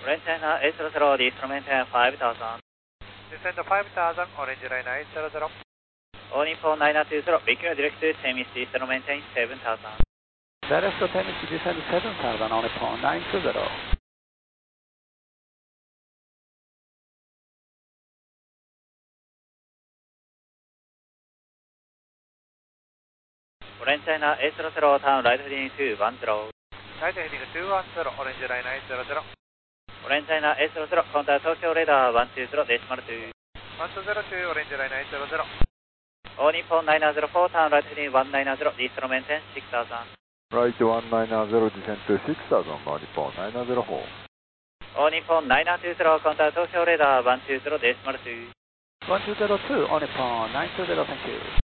Orange China 800, descend maintain 5000. Descend 5000, Orange Line 800. All Nippon 920, require direct to Temis, descend maintain 7000. Direct to Temis, descend 7000, on Nippon 920. Orange China 800, turn right heading 210. Right heading 210, Orange Line 800. Orange China 800, contact Tokyo radar 120, decimal 2. 1202, Orange Line 800. All Nippon 904, turn right heading 190, descend maintain 6000. Right 190, descend to 6000, Nippon 904. All Nippon 920, contact Tokyo radar 120, decimal 2. 1202, on Nippon 920, thank you.